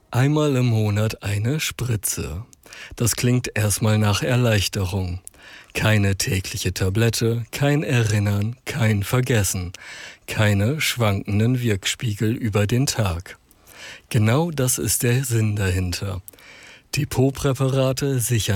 Einmal im Monat eine Spritze. Das klingt erstmal nach Erleichterung. Keine tägliche Tablette, kein Erinnern, kein Vergessen. Keine schwankenden Wirkspiegel über den Tag. Genau das ist der Sinn dahinter. Depotpräparate sichern